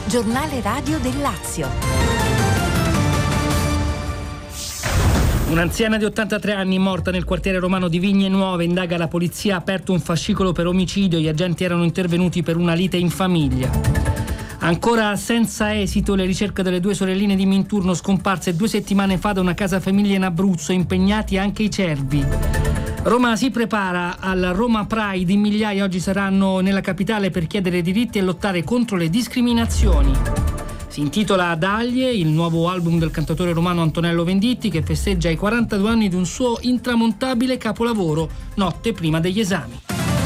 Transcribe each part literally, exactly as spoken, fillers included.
giornale radio del Lazio. Un'anziana di ottantatré anni morta nel quartiere romano di Vigne Nuove, indaga la polizia, ha aperto un fascicolo per omicidio, gli agenti erano intervenuti per una lite in famiglia. Ancora senza esito le ricerche delle due sorelline di Minturno scomparse due settimane fa da una casa famiglia in Abruzzo, impegnati anche i cervi. Roma si prepara al Roma Pride, in migliaia oggi saranno nella capitale per chiedere diritti e lottare contro le discriminazioni. Si intitola Daglie, il nuovo album del cantautore romano Antonello Venditti, che festeggia i quarantadue anni di un suo intramontabile capolavoro, Notte prima degli esami.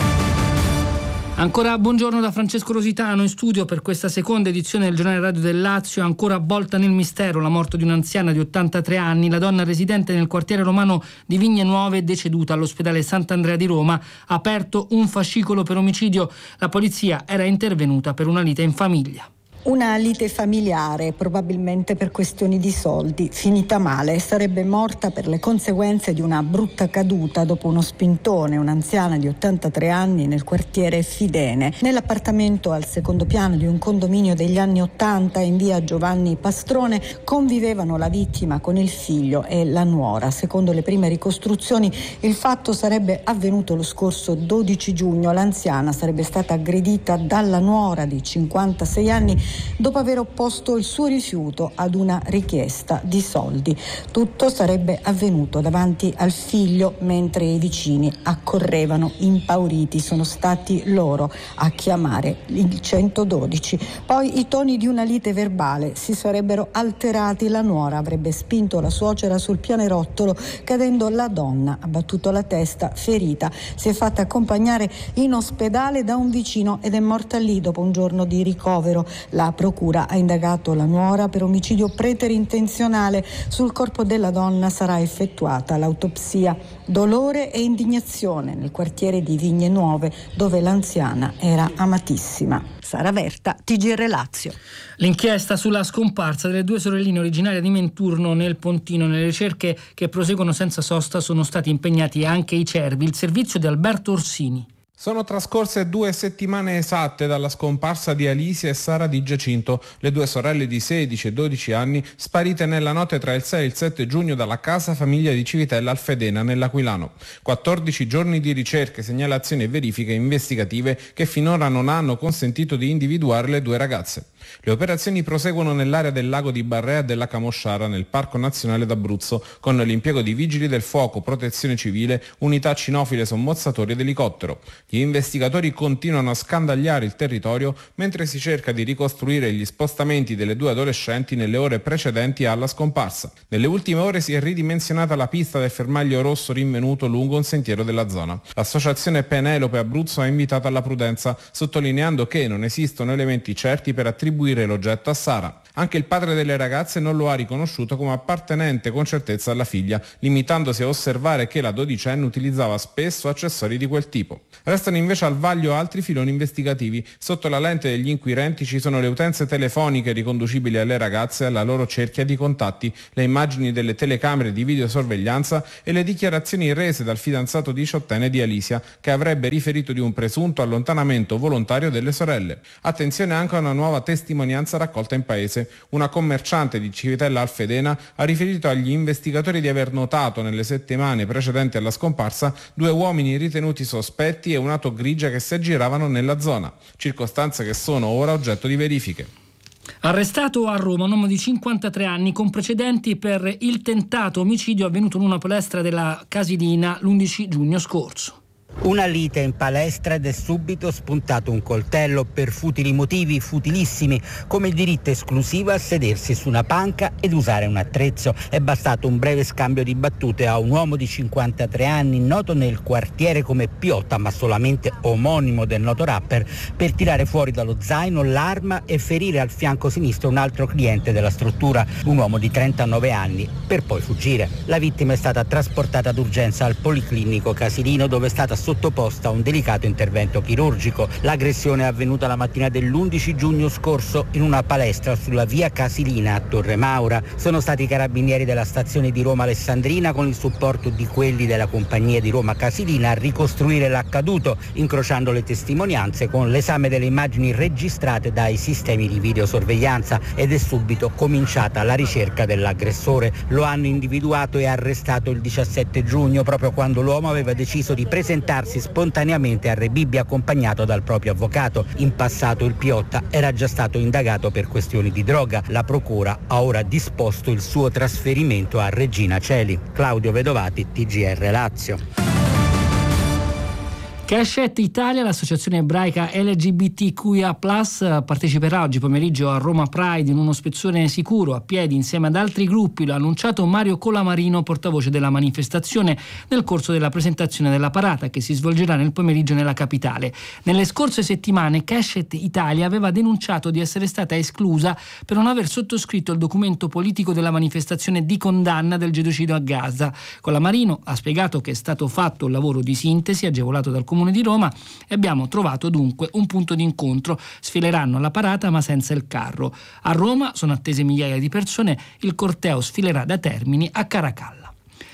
Ancora buongiorno da Francesco Rositano in studio per questa seconda edizione del giornale radio del Lazio. Ancora avvolta nel mistero la morte di un'anziana di ottantatré anni. La donna residente nel quartiere romano di Vigne Nuove, deceduta all'ospedale Sant'Andrea di Roma, ha aperto un fascicolo per omicidio. La polizia era intervenuta per una lite in famiglia. Una lite familiare, probabilmente per questioni di soldi, finita male. Sarebbe morta per le conseguenze di una brutta caduta dopo uno spintone, un'anziana di ottantatré anni nel quartiere Fidene. Nell'appartamento al secondo piano di un condominio degli anni ottanta in via Giovanni Pastrone convivevano la vittima con il figlio e la nuora. Secondo le prime ricostruzioni il fatto sarebbe avvenuto lo scorso dodici giugno. L'anziana sarebbe stata aggredita dalla nuora di cinquantasei anni dopo aver opposto il suo rifiuto ad una richiesta di soldi. Tutto sarebbe avvenuto davanti al figlio mentre i vicini accorrevano impauriti. Sono stati loro a chiamare il centododici. Poi i toni di una lite verbale si sarebbero alterati. La nuora avrebbe spinto la suocera sul pianerottolo, cadendo la donna, ha battuto la testa, ferita. Si è fatta accompagnare in ospedale da un vicino ed è morta lì dopo un giorno di ricovero. La La procura ha indagato la nuora per omicidio preterintenzionale. Sul corpo della donna sarà effettuata l'autopsia. Dolore e indignazione nel quartiere di Vigne Nuove, dove l'anziana era amatissima. Sara Verta, T G R Lazio. L'inchiesta sulla scomparsa delle due sorelline originarie di Minturno nel Pontino. Nelle ricerche che proseguono senza sosta sono stati impegnati anche i cervi. Il servizio di Alberto Orsini. Sono trascorse due settimane esatte dalla scomparsa di Alicia e Sara Di Giacinto, le due sorelle di sedici e dodici anni, sparite nella notte tra il sei e il sette giugno dalla casa famiglia di Civitella al Fedena, nell'Aquilano. quattordici giorni di ricerche, segnalazioni e verifiche investigative che finora non hanno consentito di individuare le due ragazze. Le operazioni proseguono nell'area del lago di Barrea e della Camosciara, nel Parco Nazionale d'Abruzzo, con l'impiego di vigili del fuoco, protezione civile, unità cinofile, sommozzatori ed elicottero. Gli investigatori continuano a scandagliare il territorio mentre si cerca di ricostruire gli spostamenti delle due adolescenti nelle ore precedenti alla scomparsa. Nelle ultime ore si è ridimensionata la pista del fermaglio rosso rinvenuto lungo un sentiero della zona. L'associazione Penelope Abruzzo ha invitato alla prudenza, sottolineando che non esistono elementi certi per attribuire l'oggetto a Sara. Anche il padre delle ragazze non lo ha riconosciuto come appartenente con certezza alla figlia, limitandosi a osservare che la dodicenne utilizzava spesso accessori di quel tipo. Restano invece al vaglio altri filoni investigativi. Sotto la lente degli inquirenti ci sono le utenze telefoniche riconducibili alle ragazze e alla loro cerchia di contatti, le immagini delle telecamere di videosorveglianza e le dichiarazioni rese dal fidanzato diciottenne di Alicia, che avrebbe riferito di un presunto allontanamento volontario delle sorelle. Attenzione anche a una nuova testimonianza raccolta in paese. Una commerciante di Civitella al Fedena ha riferito agli investigatori di aver notato nelle settimane precedenti alla scomparsa due uomini ritenuti sospetti e un'auto grigia che si aggiravano nella zona, circostanze che sono ora oggetto di verifiche. Arrestato a Roma un uomo di cinquantatré anni con precedenti per il tentato omicidio avvenuto in una palestra della Casilina l'undici giugno scorso. Una lite in palestra ed è subito spuntato un coltello per futili motivi, futilissimi, come il diritto esclusivo a sedersi su una panca ed usare un attrezzo. È bastato un breve scambio di battute a un uomo di cinquantatré anni, noto nel quartiere come Piotta, ma solamente omonimo del noto rapper, per tirare fuori dallo zaino l'arma e ferire al fianco sinistro un altro cliente della struttura, un uomo di trentanove anni, per poi fuggire. La vittima è stata trasportata d'urgenza al Policlinico Casilino, dove è stata sottoposta a un delicato intervento chirurgico. L'aggressione è avvenuta la mattina dell'undici giugno scorso in una palestra sulla via Casilina a Torre Maura. Sono stati i carabinieri della stazione di Roma Alessandrina, con il supporto di quelli della compagnia di Roma Casilina, a ricostruire l'accaduto, incrociando le testimonianze con l'esame delle immagini registrate dai sistemi di videosorveglianza, ed è subito cominciata la ricerca dell'aggressore. Lo hanno individuato e arrestato il diciassette giugno, proprio quando l'uomo aveva deciso di presentarsi spontaneamente a Rebibbia accompagnato dal proprio avvocato. In passato il Piotta era già stato indagato per questioni di droga. La procura ha ora disposto il suo trasferimento a Regina Coeli. Claudio Vedovati, T G R Lazio. Keshet Italia, l'associazione ebraica L G B T Q I A plus, parteciperà oggi pomeriggio a Roma Pride in uno spezzone sicuro a piedi insieme ad altri gruppi. L'ha annunciato Mario Colamarino, portavoce della manifestazione, nel corso della presentazione della parata che si svolgerà nel pomeriggio nella capitale. Nelle scorse settimane Keshet Italia aveva denunciato di essere stata esclusa per non aver sottoscritto il documento politico della manifestazione di condanna del genocidio a Gaza. Colamarino ha spiegato che è stato fatto un lavoro di sintesi agevolato dal Comune di Roma e abbiamo trovato dunque un punto di incontro. Sfileranno alla parata ma senza il carro. A Roma sono attese migliaia di persone, il corteo sfilerà da Termini a Caracalla.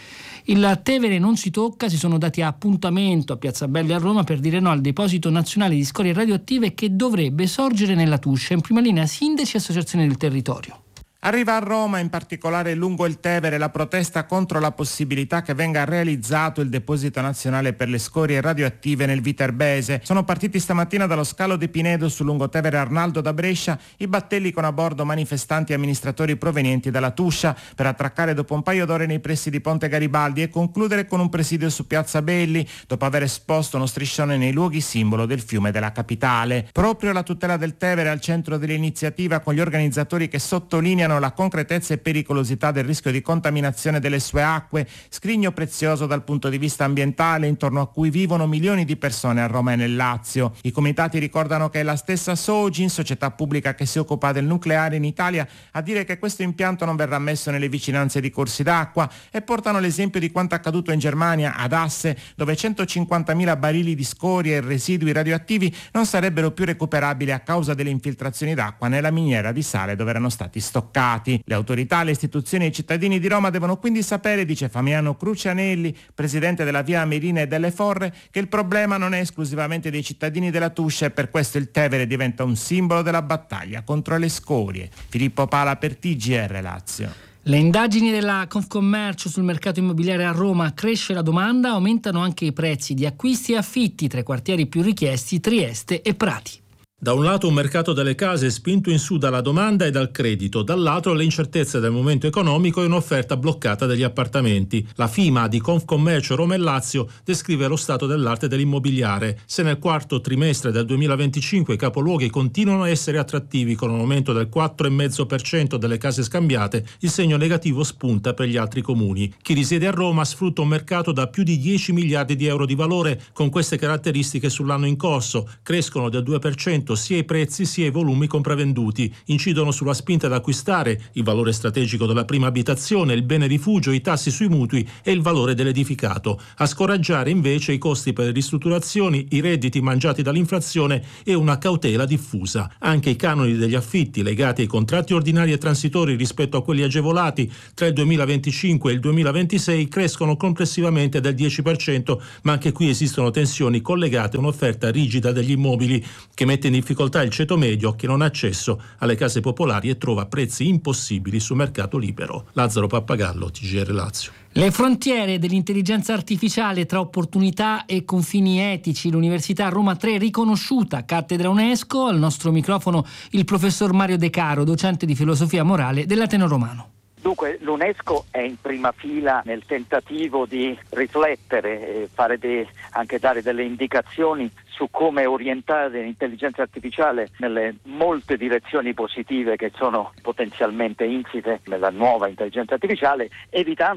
Il Tevere non si tocca, si sono dati appuntamento a Piazza Belli a Roma per dire no al deposito nazionale di scorie radioattive che dovrebbe sorgere nella Tuscia. In prima linea sindaci e associazioni del territorio. Arriva a Roma, in particolare lungo il Tevere, la protesta contro la possibilità che venga realizzato il deposito nazionale per le scorie radioattive nel Viterbese. Sono partiti stamattina dallo scalo di Pinedo sul lungotevere Arnaldo da Brescia i battelli con a bordo manifestanti e amministratori provenienti dalla Tuscia per attraccare dopo un paio d'ore nei pressi di Ponte Garibaldi e concludere con un presidio su Piazza Belli dopo aver esposto uno striscione nei luoghi simbolo del fiume della capitale. Proprio la tutela del Tevere al centro dell'iniziativa, con gli organizzatori che sottolineano la concretezza e pericolosità del rischio di contaminazione delle sue acque, scrigno prezioso dal punto di vista ambientale intorno a cui vivono milioni di persone a Roma e nel Lazio. I comitati ricordano che è la stessa Sogin, società pubblica che si occupa del nucleare in Italia, a dire che questo impianto non verrà messo nelle vicinanze di corsi d'acqua, e portano l'esempio di quanto accaduto in Germania ad Asse, dove centocinquantamila barili di scorie e residui radioattivi non sarebbero più recuperabili a causa delle infiltrazioni d'acqua nella miniera di sale dove erano stati stoccati. Le autorità, le istituzioni e i cittadini di Roma devono quindi sapere, dice Famiano Crucianelli, presidente della Via Amerina e delle Forre, che il problema non è esclusivamente dei cittadini della Tuscia e per questo il Tevere diventa un simbolo della battaglia contro le scorie. Filippo Pala per T G R Lazio. Le indagini della Confcommercio sul mercato immobiliare a Roma: cresce la domanda, aumentano anche i prezzi di acquisti e affitti tra i quartieri più richiesti, Trieste e Prati. Da un lato un mercato delle case spinto in su dalla domanda e dal credito, dall'altro le incertezze del momento economico e un'offerta bloccata degli appartamenti. La FIMA di Confcommercio Roma e Lazio descrive lo stato dell'arte dell'immobiliare. Se nel quarto trimestre del duemilaventicinque i capoluoghi continuano a essere attrattivi con un aumento del quattro virgola cinque per cento delle case scambiate, il segno negativo spunta per gli altri comuni. Chi risiede a Roma sfrutta un mercato da più di dieci miliardi di euro di valore con queste caratteristiche sull'anno in corso. Crescono del due per cento sia i prezzi sia i volumi compravenduti, incidono sulla spinta ad acquistare, il valore strategico della prima abitazione, il bene rifugio, i tassi sui mutui e il valore dell'edificato. A scoraggiare invece i costi per le ristrutturazioni, i redditi mangiati dall'inflazione e una cautela diffusa. Anche i canoni degli affitti legati ai contratti ordinari e transitori rispetto a quelli agevolati tra il duemilaventicinque e il duemilaventisei crescono complessivamente del dieci per cento, ma anche qui esistono tensioni collegate a un'offerta rigida degli immobili che mette in difficoltà il ceto medio che non ha accesso alle case popolari e trova prezzi impossibili sul mercato libero. Lazzaro Pappagallo, T G R Lazio. Le frontiere dell'intelligenza artificiale tra opportunità e confini etici. L'Università Roma tre riconosciuta cattedra UNESCO. Al nostro microfono il professor Mario De Caro, docente di filosofia morale dell'Ateneo Romano. Dunque l'UNESCO è in prima fila nel tentativo di riflettere e fare de, anche dare delle indicazioni su come orientare l'intelligenza artificiale nelle molte direzioni positive che sono potenzialmente insite nella nuova intelligenza artificiale, evitando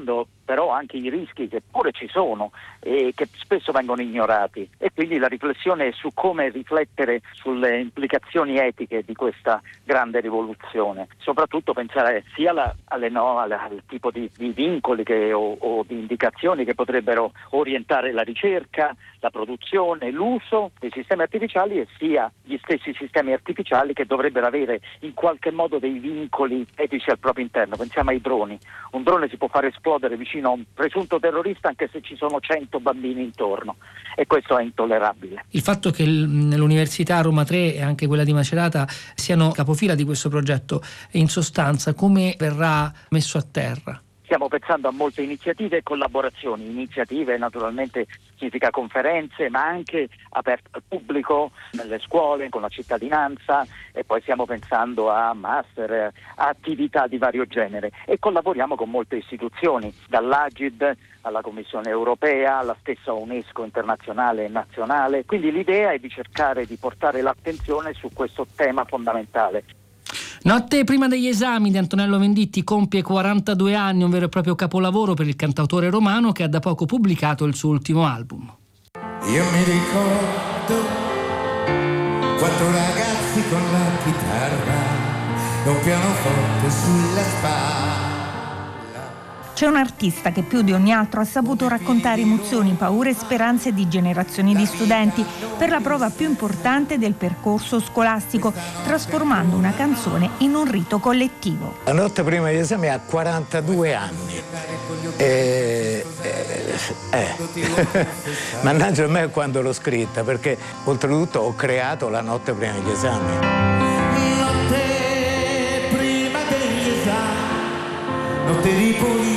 però anche i rischi che pure ci sono e che spesso vengono ignorati, e quindi la riflessione è su come riflettere sulle implicazioni etiche di questa grande rivoluzione, soprattutto pensare sia alla, alle no, al, al tipo di, di vincoli che, o, o di indicazioni che potrebbero orientare la ricerca, la produzione, l'uso dei sistemi artificiali, e sia gli stessi sistemi artificiali che dovrebbero avere in qualche modo dei vincoli etici al proprio interno. Pensiamo ai droni. Un drone si può far esplodere vicino a un presunto terrorista anche se ci sono cento bambini intorno, e questo è intollerabile. Il fatto che l'Università Roma tre e anche quella di Macerata siano capofila di questo progetto, in sostanza come verrà messo a terra? Stiamo pensando a molte iniziative e collaborazioni. Iniziative naturalmente significa conferenze, ma anche aperte al pubblico, nelle scuole, con la cittadinanza, e poi stiamo pensando a master, a attività di vario genere, e collaboriamo con molte istituzioni, dall'Agid alla Commissione Europea, alla stessa UNESCO internazionale e nazionale. Quindi l'idea è di cercare di portare l'attenzione su questo tema fondamentale. Notte prima degli esami di Antonello Venditti compie quarantadue anni, un vero e proprio capolavoro per il cantautore romano che ha da poco pubblicato il suo ultimo album. Io mi ricordo quattro ragazzi con la chitarra e un pianoforte sulla spalla. C'è un artista che più di ogni altro ha saputo raccontare emozioni, paure e speranze di generazioni di studenti per la prova più importante del percorso scolastico, trasformando una canzone in un rito collettivo. La notte prima degli esami ha quarantadue anni. E, eh, eh. Mannaggia a me quando l'ho scritta, perché oltretutto ho creato la notte prima degli esami. Notte prima degli esami, notte di polizia.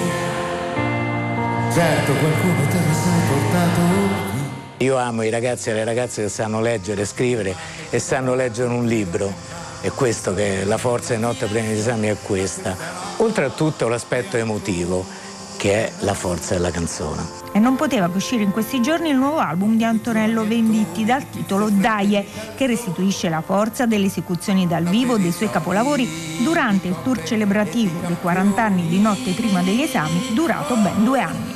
Certo, qualcuno te lo sei portato. Io amo i ragazzi e le ragazze che sanno leggere, scrivere e sanno leggere un libro. È questo che la forza di notte prima degli esami è questa. Oltre a tutto l'aspetto emotivo, che è la forza della canzone. E non poteva più uscire in questi giorni il nuovo album di Antonello Venditti dal titolo Daje, che restituisce la forza delle esecuzioni dal vivo dei suoi capolavori durante il tour celebrativo dei quaranta anni di notte prima degli esami, durato ben due anni.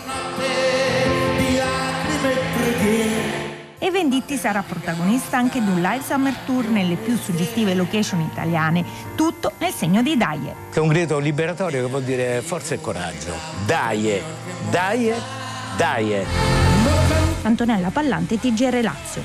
E Venditti sarà protagonista anche di un live summer tour nelle più suggestive location italiane, tutto nel segno dei Daje. Che è un grido liberatorio che vuol dire forza e coraggio. Daje, daje, daje. Antonella Pallante, T G R Lazio.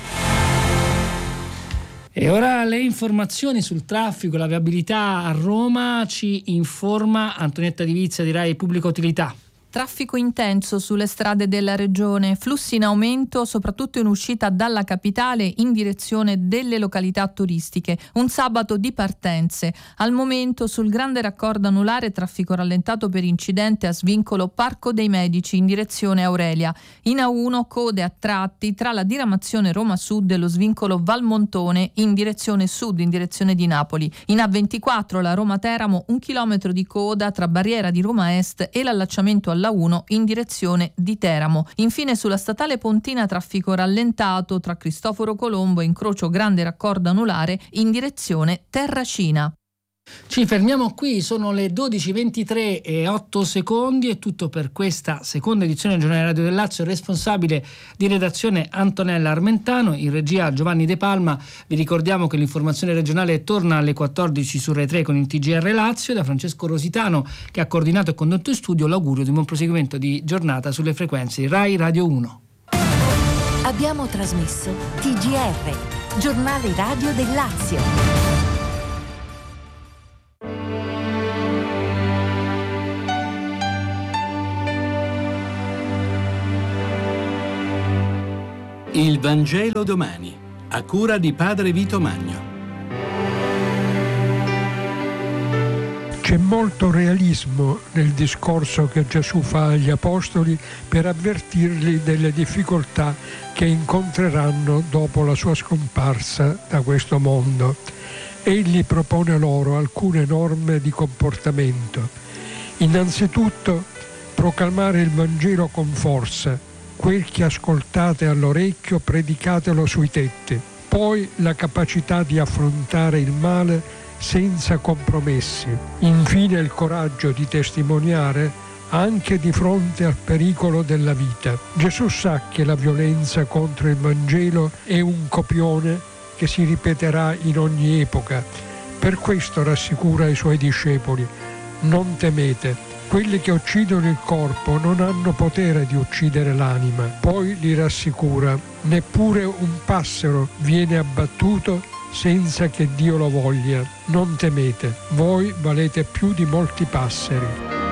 E ora le informazioni sul traffico e la viabilità a Roma ci informa Antonietta Divizia di Rai Pubblica Utilità. Traffico intenso sulle strade della regione, flussi in aumento soprattutto in uscita dalla capitale in direzione delle località turistiche. Un sabato di partenze. Al momento sul grande raccordo anulare traffico rallentato per incidente a svincolo Parco dei Medici in direzione Aurelia. In A uno code a tratti tra la diramazione Roma Sud e lo svincolo Valmontone in direzione sud, in direzione di Napoli. In A ventiquattro la Roma Teramo un chilometro di coda tra Barriera di Roma Est e l'allacciamento alla uno in direzione di Teramo. Infine sulla statale Pontina traffico rallentato tra Cristoforo Colombo e incrocio grande raccordo anulare in direzione Terracina. Ci fermiamo qui, sono le dodici e ventitré e otto secondi, è tutto per questa seconda edizione del Giornale Radio del Lazio. Responsabile di redazione Antonella Armentano, in regia Giovanni De Palma. Vi ricordiamo che l'informazione regionale torna alle quattordici su Rai tre con il T G R Lazio. Da Francesco Rositano, che ha coordinato e condotto in studio, l'augurio di buon proseguimento di giornata sulle frequenze di Rai Radio uno. Abbiamo trasmesso T G R, Giornale Radio del Lazio. Il Vangelo domani, a cura di Padre Vito Magno. C'è molto realismo nel discorso che Gesù fa agli Apostoli per avvertirli delle difficoltà che incontreranno dopo la sua scomparsa da questo mondo. Egli propone loro alcune norme di comportamento. Innanzitutto, proclamare il Vangelo con forza. Quel che ascoltate all'orecchio, predicatelo sui tetti. Poi la capacità di affrontare il male senza compromessi. Infine il coraggio di testimoniare anche di fronte al pericolo della vita. Gesù sa che la violenza contro il Vangelo è un copione che si ripeterà in ogni epoca. Per questo rassicura i suoi discepoli: non temete, quelli che uccidono il corpo non hanno potere di uccidere l'anima. Poi li rassicura: neppure un passero viene abbattuto senza che Dio lo voglia. Non temete, voi valete più di molti passeri.